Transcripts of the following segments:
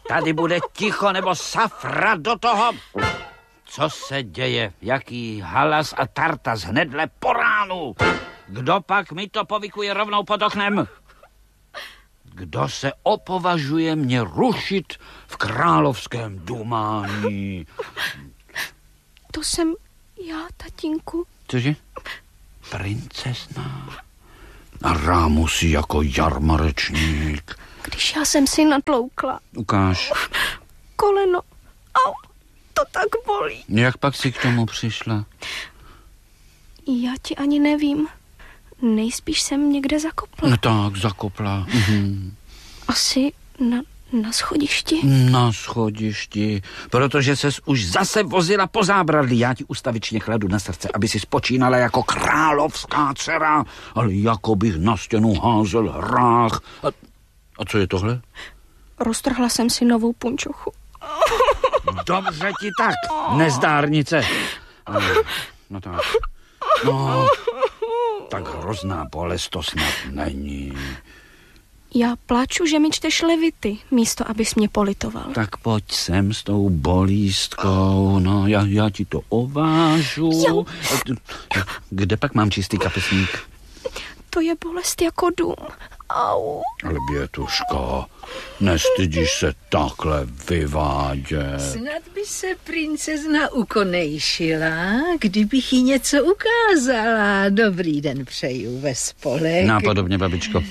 tady bude ticho nebo safra do toho. Co se děje? Jaký halas a tartas hnedle po ránu? Kdo pak mi to povykuje rovnou pod oknem? Kdo se opovažuje mě rušit v královském dumání? To jsem já, tatínku. Cože? Princezna? A rámu si jako jarmarečník. Když já jsem si natloukla. Ukáž. Koleno. Au, to tak bolí. Jak pak si k tomu přišla? Já ti ani nevím. Nejspíš jsem někde zakopla. No tak, zakopla. Asi na schodišti. Na schodišti, protože ses už zase vozila po zábradlí. Já ti ustavičně kladu na srdce, aby si spočínala jako královská dcera, ale jako bych na stěnu házel hrách. A co je tohle? Roztrhla jsem si novou punčochu. Dobře ti tak, nezdárnice. No tak. No, tak hrozná bolest to snad není. Já pláču, že mi čteš levity, místo abys mě politoval. Tak pojď sem s tou bolístkou, no, já ti to ovážu. Jo. Kde pak mám čistý kapesník? To je bolest jako dům. Au. Ale Bětuško, nestydíš se takhle vyvádět. Snad by se princezna ukonejšila, kdybych jí něco ukázala. Dobrý den přeju ve spolek. Nápodobně, babičko.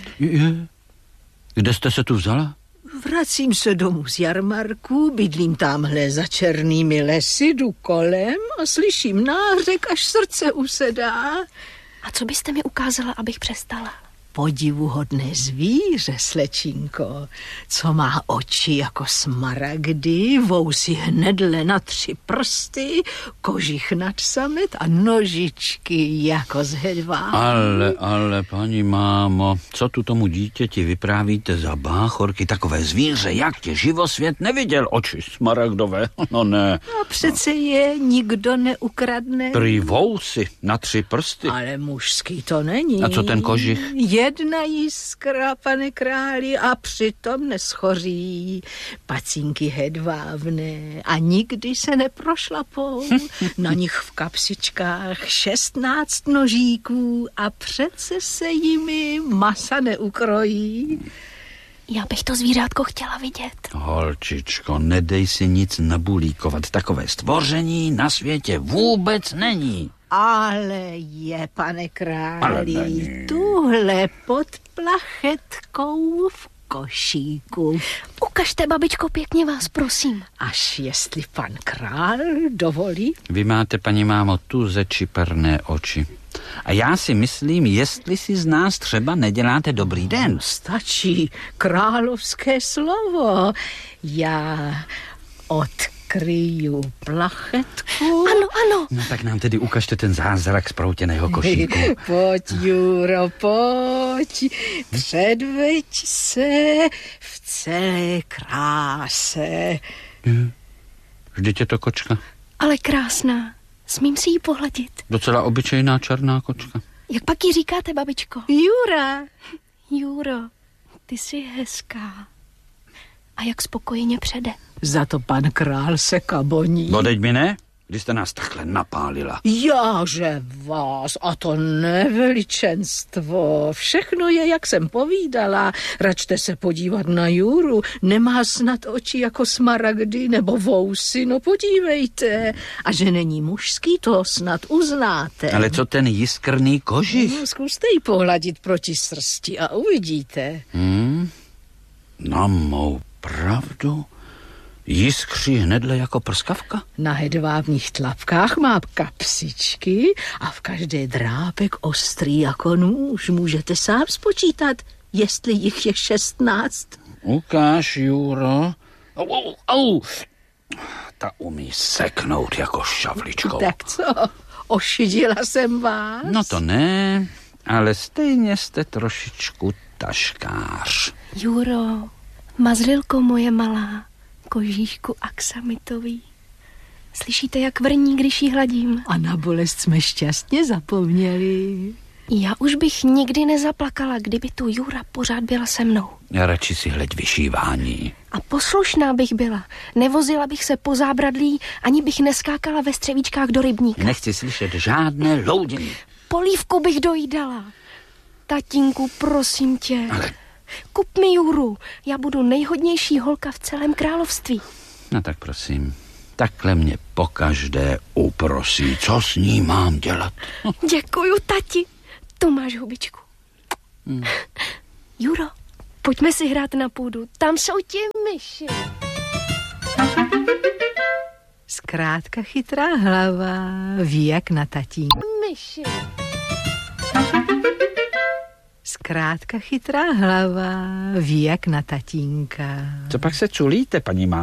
Kde jste se tu vzala? Vracím se domů z jarmarku, bydlím tamhle za černými lesy, jdu kolem a slyším nářek, až srdce usedá. A co byste mi ukázala, abych přestala? Podivuhodné zvíře, slečinko, co má oči jako smaragdy, vousy hnedle na 3 prsty, kožich nad samet a nožičky jako z hedvábí. Ale, paní mámo, co tu tomu dítěti vyprávíte za báchorky? Takové zvíře, jak tě živosvět neviděl, oči smaragdové, no ne. A přece je nikdo neukradne. Prý vousy na 3 prsty. Ale mužský to není. A co ten kožich? Jedna jiskra, pane králi, a přitom neschoří. Pacínky hedvábné a nikdy se neprošlapou. Na nich v kapsičkách 16 nožíků a přece se jimi masa neukrojí. Já bych to zvířátko chtěla vidět. Holčičko, nedej si nic nabulíkovat. Takové stvoření na světě vůbec není. Ale je, pane králi, tuhle pod plachetkou v košíku. Ukažte, babičko, pěkně vás, prosím. Až jestli pan král dovolí. Vy máte, paní mámo, tu zečiperné oči. A já si myslím, jestli si z nás třeba neděláte dobrý den. Stačí královské slovo. Já odkryju plachetku. Ano. No tak nám tedy ukažte ten zázrak sproutěného košíku. Pojď, Juro, pojď. Předveď se v celé kráse. Vždyť je to kočka. Ale krásná. Smím si ji pohladit. Docela obyčejná černá kočka. Jak pak ji říkáte, babičko? Jura. Juro, ty jsi hezká. A jak spokojeně přede. Za to pan král se kaboní. No teď mi ne, když jste nás takhle napálila. Jáže vás, a to neveličenstvo. Všechno je, jak jsem povídala. Račte se podívat na Juru. Nemá snad oči jako smaragdy nebo vousy, no podívejte. A že není mužský, to snad uznáte. Ale co ten jiskrný kožich? No, zkuste ji pohladit proti srsti a uvidíte. Na mou pravdu? Jiskří hnedle jako prskavka? Na hedvábních tlapkách má kapsičky a v každé drápek ostrý jako nůž. Můžete sám spočítat, jestli jich je 16. Ukáž, Juro. Au. Ta umí seknout jako šavličkou. Tak co? Ošidila jsem vás? No to ne, ale stejně jste trošičku taškář. Juro, mazlilko moje malá, kožíšku aksamitový. Slyšíte, jak vrní, když jí hladím? A na bolest jsme šťastně zapomněli. Já už bych nikdy nezaplakala, kdyby tu Jura pořád byla se mnou. Já radši si hleď vyšívání. A poslušná bych byla. Nevozila bych se po zábradlí, ani bych neskákala ve střevíčkách do rybníka. Nechci slyšet žádné loudění. Polívku bych dojídala. Tatínku, prosím tě. Ale... Kup mi Juru. Já budu nejhodnější holka v celém království. No tak prosím. Takhle mě pokaždé uprosí. Co s ní mám dělat? Děkuju, tati. Tu máš hubičku. Juro, pojďme si hrát na půdu. Tam jsou ti myši. Zkrátka chytrá hlava ví jak na tatínka. Myši. Zkrátka chytrá hlava ví jak na tatínka. Co pak se čulíte, paní má?